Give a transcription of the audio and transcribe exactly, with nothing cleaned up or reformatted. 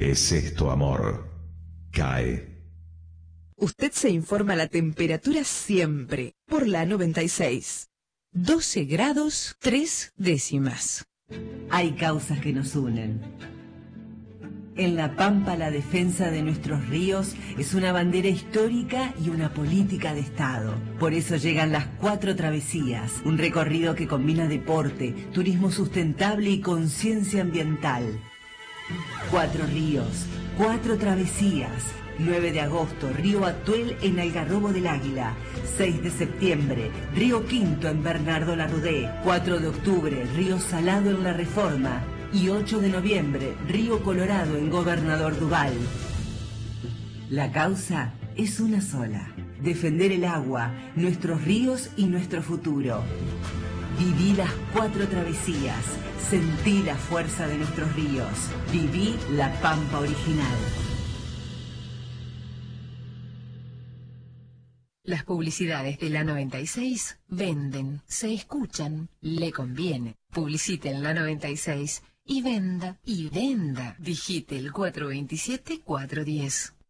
Es esto, amor. Cae. Usted se informa la temperatura siempre por la noventa y seis. doce grados, tres décimas. Hay causas que nos unen. En La Pampa, la defensa de nuestros ríos es una bandera histórica y una política de Estado. Por eso llegan las Cuatro Travesías, un recorrido que combina deporte, turismo sustentable y conciencia ambiental. Cuatro ríos, cuatro travesías. nueve de agosto, Río Atuel en Algarrobo del Águila. seis de septiembre, Río Quinto en Bernardo Larrudé. cuatro de octubre, Río Salado en La Reforma. Y ocho de noviembre, Río Colorado en Gobernador Duval. La causa es una sola: defender el agua, nuestros ríos y nuestro futuro. Viví las Cuatro Travesías, sentí la fuerza de nuestros ríos, viví La Pampa original. Las publicidades de la noventa y seis venden, se escuchan, le conviene. Publicite en la noventa y seis y venda, y venda. Digite el cuatro dos siete, cuatro uno cero.